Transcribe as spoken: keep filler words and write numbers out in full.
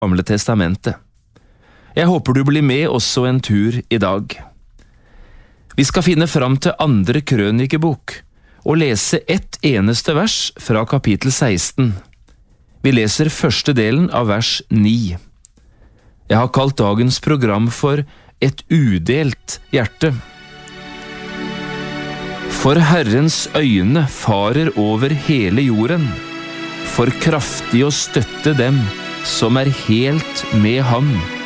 Gamle testamentet. Jeg håper du blir med også en tur i dag. Vi skal finne fram til andre krønikebok og lese ett eneste vers fra kapittel seksten. Vi leser første delen av vers ni. Jeg har kalt dagens program for Et udelt hjerte. For Herrens øyne farer over hele jorden, for kraftig å støtte dem som er helt med ham.